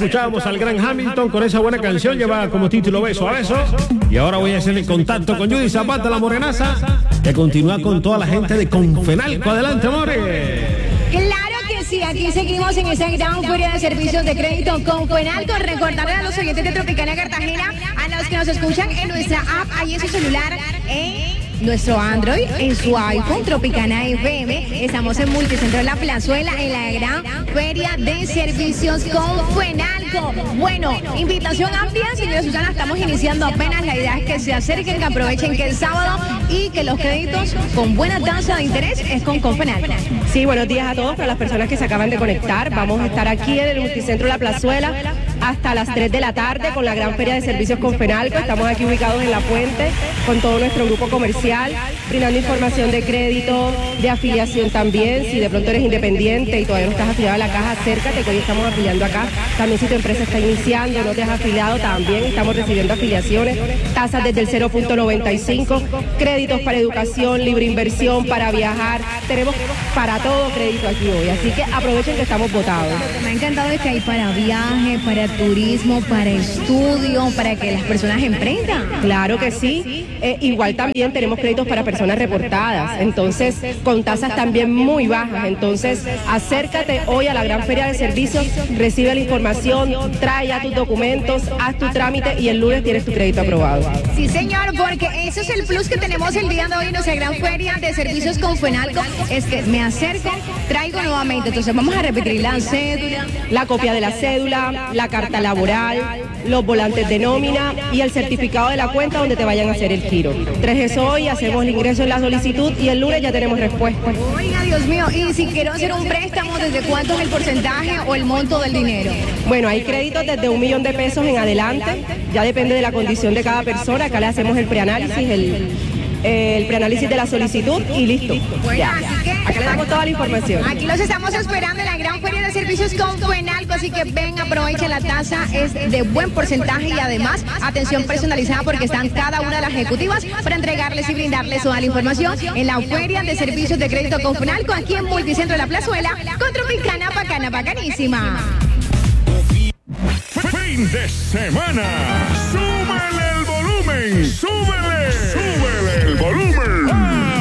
escuchábamos al gran Hamilton con esa buena canción, llevaba como título Beso a Beso. Y ahora voy a hacer el contacto con Judy Zapata, la morenaza, que continúa con toda la gente de Confenalco. Adelante, more. Claro que sí, aquí seguimos en esa gran feria de servicios de crédito Confenalco. Recordarle a los oyentes de Tropicana Cartagena, a los que nos escuchan en nuestra app, ahí en su celular, nuestro Android, en su iPhone, Tropicana FM. Estamos en Multicentro La Plazuela, en la gran feria de servicios Confenalco. Bueno, invitación amplia, señora Susana, estamos iniciando apenas. La idea es que se acerquen, que aprovechen que es sábado y que los créditos con buena tasa de interés es con Confenalco. Sí, buenos días a todos. Para las personas que se acaban de conectar, vamos a estar aquí en el Multicentro La Plazuela hasta las 3 de la tarde con la gran feria de servicios Confenalco. Estamos aquí ubicados en La Puente con todo nuestro grupo comercial, brindando información de crédito, de afiliación también. Si de pronto eres independiente y todavía no estás afiliado a la caja, acércate, que hoy estamos afiliando acá. También si tu empresa está iniciando, no te has afiliado, también estamos recibiendo afiliaciones, tasas desde el 0.95, créditos para educación, libre inversión, para viajar. Tenemos para todo crédito aquí hoy, así que aprovechen que estamos votados. Me ha encantado es que hay para viaje, para turismo, para estudio, para que las personas emprendan. Claro que sí. Igual también tenemos créditos para personas reportadas, entonces con tasas también muy bajas. Entonces acércate hoy a la gran feria de servicios, recibe la información, trae ya tus documentos, haz tu trámite y el lunes tienes tu crédito aprobado. Sí, señor, porque eso es el plus que tenemos el día de hoy en nuestra gran feria de servicios Confenalco, es que me acerco, traigo nuevamente. Entonces vamos a repetir la cédula, la copia de la cédula, la carta laboral, los volantes de nómina y el certificado de la cuenta donde te vayan a hacer el giro. Traes eso hoy, hacemos el ingreso en la solicitud y el lunes ya tenemos respuesta. Oiga, Dios mío, y si quiero hacer un préstamo, ¿desde cuánto es el porcentaje o el monto del dinero? Bueno, hay créditos desde $1 millón en adelante, ya depende de la condición de cada persona. Acá le hacemos el preanálisis, el preanálisis de la solicitud y listo. Bueno, ya. así que acá le damos toda la información. Aquí los estamos esperando en la gran feria de servicios Confenalco, así que ven, aprovecha, la tasa es de buen porcentaje y además atención personalizada porque están cada una de las ejecutivas para entregarles y brindarles toda la información en la feria de servicios de crédito Confenalco aquí en Multicentro de La Plazuela con Tropicana Bacana Bacanísima. Fin de semana. ¡Súbele el volumen! ¡Súbele!